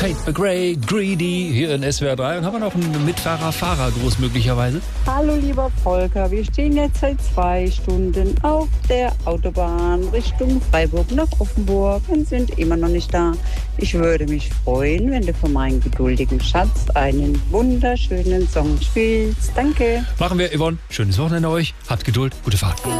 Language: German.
Tate McRae, Greedy, hier in SWR 3. Und haben wir noch einen Mitfahrer-Fahrergruß möglicherweise? Hallo lieber Volker, wir stehen jetzt seit 2 Stunden auf der Autobahn Richtung Freiburg nach Offenburg und sind immer noch nicht da. Ich würde mich freuen, wenn du für meinen geduldigen Schatz einen wunderschönen Song spielst. Danke. Machen wir, Yvonne. Schönes Wochenende euch. Habt Geduld. Gute Fahrt.